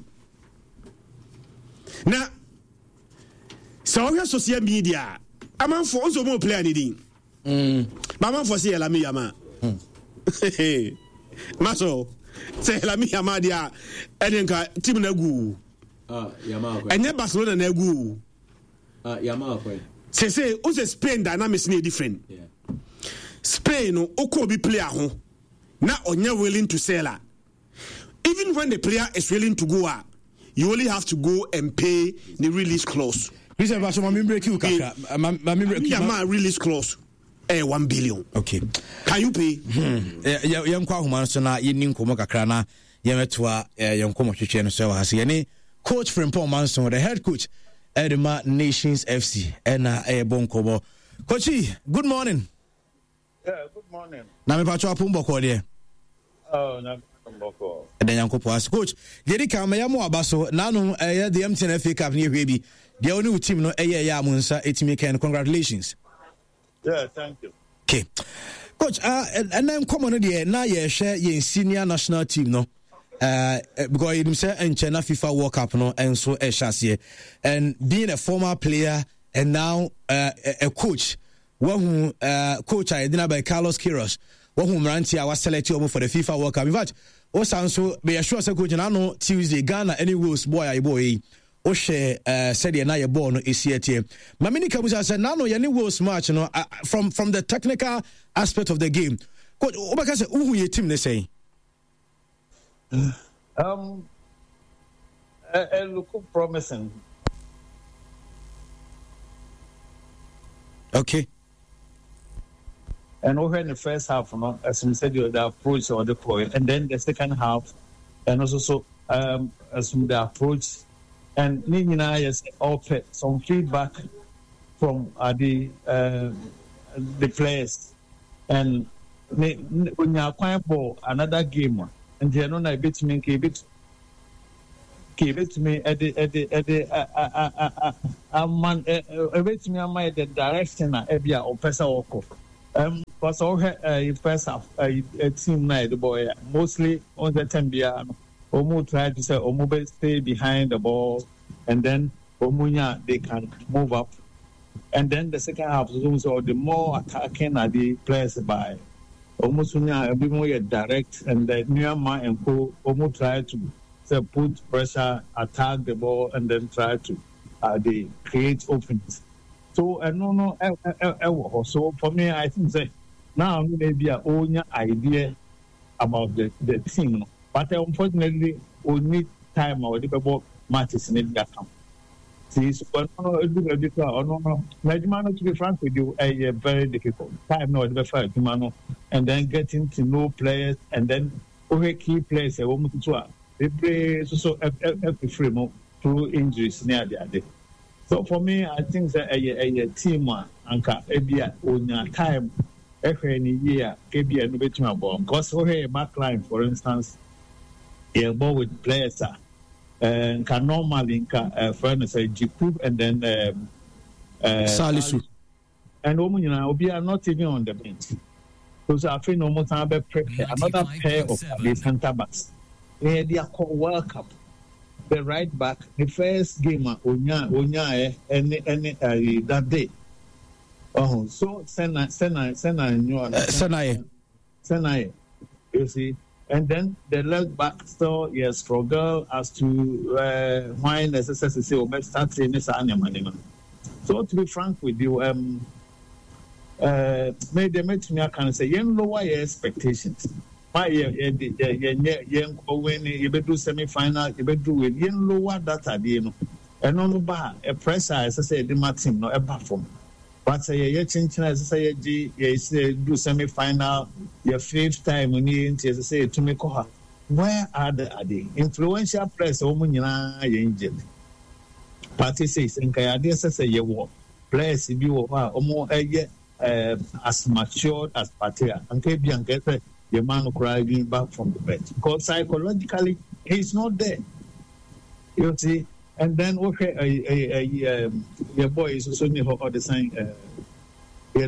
Na so we social media amanfo onzo mo player ni din mm ba amanfo se yela me yama mm maso say la mi yama dia enenka team na gu ah yama akwa enye Barcelona na gu ah yama akwa say say o say Spain dynamics na different. Yeah. Spain no oko bi player ho na onye willing to sell her. Even when the player is willing to go out, you only have to go and pay the release clause. Listen, Basho, my break you kaka. My break you. My release clause. Eh, one billion. Okay. Can you pay? Hmm. Yeah, yeah. Kwa human so na yini nkomo kakra na yemetwa yenkomo twetwe no so hase ye coach Frimpong Manson, the head coach Edema Nations F C. Ena eh bonkobo. Coachy, good morning. Yeah, good morning. Na me pacho apumbo ko de. Oh, na mboko. Eden yankopo as coach. Yedi ka me yamo abaso nanu eh the M T N F A Cup ni hwe bi. the only team no eye ya munsa etimi kan congratulations. Yeah, thank you. Okay. Coach, uh, and then come on there, now you share your senior national team, no? Uh, because you say and China FIFA World Cup, no, and so a and being a former player and now uh, a, a coach, one who uh, coach I didn't by Carlos Queiroz, one who Maranti was selected for the FIFA World Cup. In fact, also so be sure say coach, and I know Tuesday Ghana any rules boy I boy. Oshe uh, said na ye ball no isiete. Mamini Kamusa said now no any worse match no uh, from from the technical aspect of the game. Coach, Obaka say who your team they say? Um, I, I look promising. Okay. And over in the first half, you know, as you said, the approach or the point, and then the second half, and also so um, as the approach. And Nina has offered some feedback from uh, the uh, the players. And when you acquire ball another game, and they know I beat me, keep it, keep it me at the at the at the a man, a bit me am I the direction at Ebia or Pesa Oko. Um, because all her first half a team night the boy mostly on the Tembia. Omu try to say Omu stay behind the ball, and then Omunya they can move up, and then the second half so the more attacking are the players by Omusunya a bit more direct, and the Nyama and Co Omu try to say put pressure, attack the ball, and then try to uh, they create openings. So I no no I, I, I, so for me I think say now maybe a own idea about the the team. But unfortunately, we need time or the people matches in that camp. See, so no, no, no, no. To be frank with you, a very difficult time now. The first, man, and then getting to know players, and then over key players. A woman to they play so so every free move through injuries near the other. So for me, I think that a a team anka ebia on time every year ebia no betima ball because over back line, for instance. Yeah, ball with players uh, and can normally uh, friend say Jiku and then um, uh, Salisu and Omuna will be not even on the bench. Because I feel no more time another pair of the center backs. Yeah, they are called World Cup. The right back, the first game Onya Onya any any uh, that day. Oh, so Sena Sena Sena Sena Sena, you see. And then the left back still yes struggle as to uh, why necessary say we start in this animal. So to be frank with you, um, uh, made them make me I can say you lower your expectations. Why you you you you win you be do semi final you be do win you lower that idea you know. And on the bar a pressure as I say the my team no a perform. But say you change as I say you say do semi final your fifth time when you as I say to make her. Where are the are the influential players omunyina injured? Party says in Kayade says say you players if you are omo eh as matured as Party and Kabian get the man crying back from the bench. Because psychologically he's not there. You see. And then okay, a a a um, your boy is also near all the same. Uh,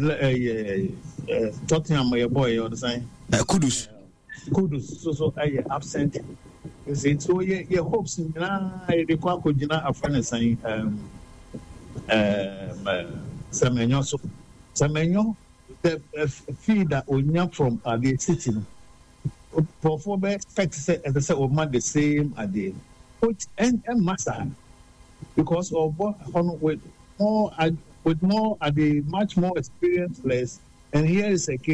uh, Tottenham, your boy all the same. Uh, Kudus, Kudus. So so I uh, absent. You see, so your your hopes in na the kwa kujina afana saying um um Semenyo so Semenyo the feed that onya from uh, the city. For for be expect say as I say o man the same a day. Which and, and master because of with more with more at the much more experienced players, and here is a case.